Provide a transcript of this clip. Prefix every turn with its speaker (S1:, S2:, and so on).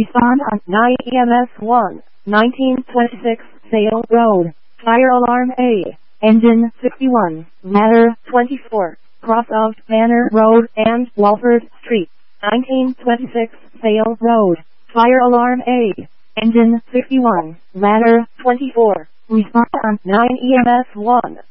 S1: Respond on 9 EMS 1, 1926, Sale Road. Fire alarm A. Engine 61, ladder 24, cross of Manor Road and Walford Street. 1926, Sale Road. Fire alarm A. Engine 61, ladder 24. Respond on 9 EMS 1.